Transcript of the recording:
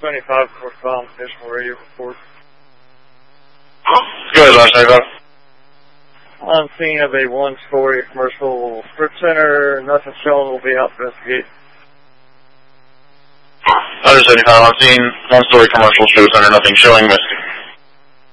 75 correspondence national radio report. Go ahead, Lodge 95. On scene of a one-story commercial strip center. Nothing shown. Will be out to investigate. Lodge 75, on scene, one-story commercial strip center. Nothing showing. Missing.